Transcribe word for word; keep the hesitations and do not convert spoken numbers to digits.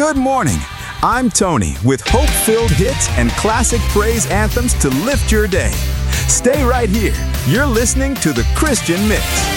Good morning. I'm Tony with hope-filled hits and classic praise anthems to lift your day. Stay right here. You're listening to The Christian Mix.